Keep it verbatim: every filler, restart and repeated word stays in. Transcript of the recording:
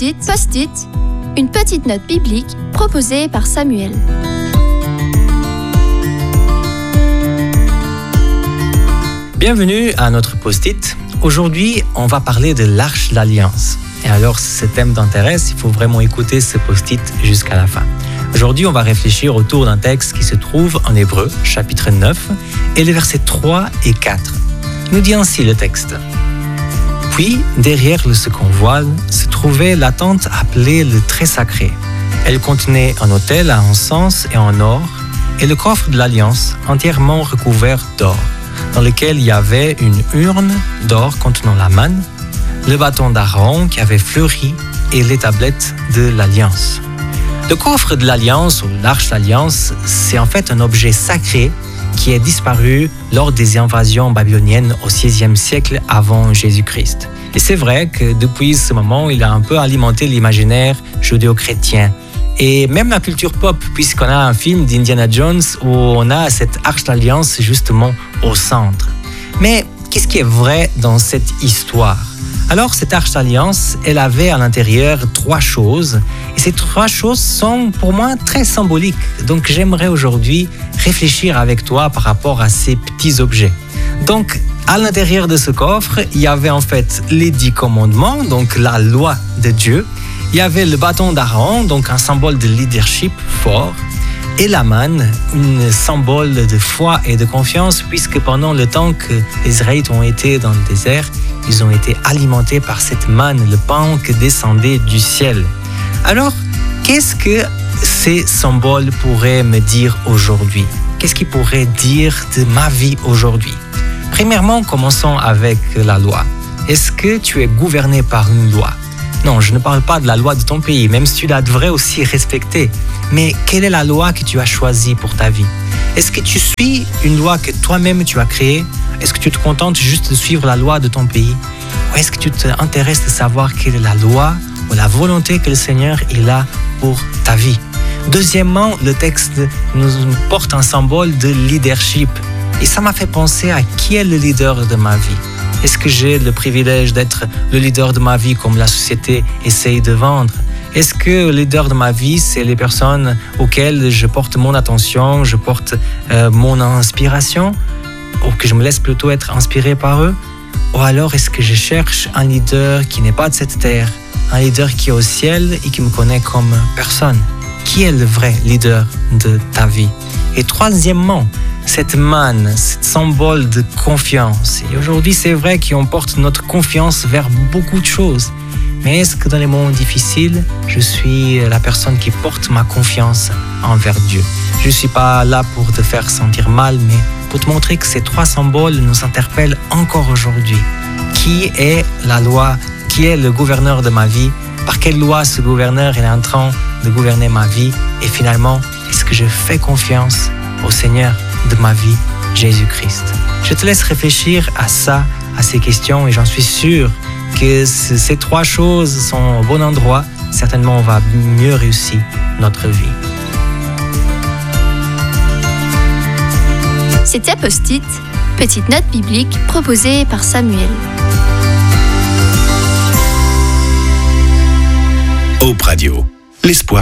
Post-it, Post-it, une petite note biblique proposée par Samuel. Bienvenue à notre Post-it. Aujourd'hui, on va parler de l'Arche de l'Alliance. Et alors, si ce thème t'intéresse, il faut vraiment écouter ce Post-it jusqu'à la fin. Aujourd'hui, on va réfléchir autour d'un texte qui se trouve en Hébreux, chapitre neuf, et les versets trois et quatre. Il nous dit ainsi le texte. Puis, derrière le second voile, se trouvait la tente appelée le très sacré. Elle contenait un autel à encens et en or, et le coffre de l'Alliance entièrement recouvert d'or, dans lequel il y avait une urne d'or contenant la manne, le bâton d'Aaron qui avait fleuri et les tablettes de l'Alliance. Le coffre de l'Alliance ou l'Arche de l'Alliance, c'est en fait un objet sacré qui est disparu lors des invasions babyloniennes au sixième siècle avant Jésus-Christ. Et c'est vrai que depuis ce moment, il a un peu alimenté l'imaginaire judéo-chrétien. Et même la culture pop, puisqu'on a un film d'Indiana Jones où on a cette Arche d'Alliance justement au centre. Mais qu'est-ce qui est vrai dans cette histoire ? Alors, cette Arche d'Alliance, elle avait à l'intérieur trois choses. Et ces trois choses sont pour moi très symboliques. Donc, j'aimerais aujourd'hui réfléchir avec toi par rapport à ces petits objets. Donc, à l'intérieur de ce coffre, il y avait en fait les dix commandements, donc la loi de Dieu. Il y avait le bâton d'Aaron, donc un symbole de leadership fort. Et la manne, un symbole de foi et de confiance, puisque pendant le temps que les Israélites ont été dans le désert, ils ont été alimentés par cette manne, le pain qui descendait du ciel. Alors, qu'est-ce que ces symboles pourraient me dire aujourd'hui ? Qu'est-ce qu'ils pourraient dire de ma vie aujourd'hui ? Premièrement, commençons avec la loi. Est-ce que tu es gouverné par une loi ? Non, je ne parle pas de la loi de ton pays, même si tu la devrais aussi respecter. Mais quelle est la loi que tu as choisie pour ta vie ? Est-ce que tu suis une loi que toi-même tu as créée ? Est-ce que tu te contentes juste de suivre la loi de ton pays ? Ou est-ce que tu t'intéresses de savoir quelle est la loi ou la volonté que le Seigneur il a pour ta vie ? Deuxièmement, le texte nous porte un symbole de leadership. Et ça m'a fait penser à qui est le leader de ma vie ? Est-ce que j'ai le privilège d'être le leader de ma vie comme la société essaye de vendre ? Est-ce que le leader de ma vie, c'est les personnes auxquelles je porte mon attention, je porte euh, mon inspiration, ou que je me laisse plutôt être inspiré par eux ? Ou alors est-ce que je cherche un leader qui n'est pas de cette terre, un leader qui est au ciel et qui me connaît comme personne ? Qui est le vrai leader de ta vie ? Et troisièmement, cette manne, ce symbole de confiance. Et aujourd'hui, c'est vrai qu'on porte notre confiance vers beaucoup de choses. Mais est-ce que dans les moments difficiles, je suis la personne qui porte ma confiance envers Dieu ? Je ne suis pas là pour te faire sentir mal, mais pour te montrer que ces trois symboles nous interpellent encore aujourd'hui. Qui est la loi ? Qui est le gouverneur de ma vie ? Par quelle loi ce gouverneur est en train de gouverner ma vie ? Et finalement, est-ce que je fais confiance au Seigneur de ma vie, Jésus-Christ ? Je te laisse réfléchir à ça, à ces questions, et j'en suis sûr que ces trois choses sont au bon endroit. Certainement, on va mieux réussir notre vie. C'était Post-it, petite note biblique proposée par Samuel. Hope Radio, l'espoir